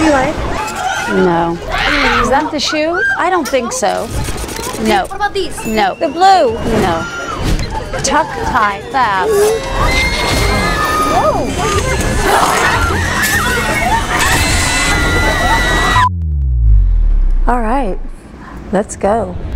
you like? No. Is that the shoe? I don't think so. No. What about these? No. The blue. No. Tuck tie fab. Whoa. All right, let's go.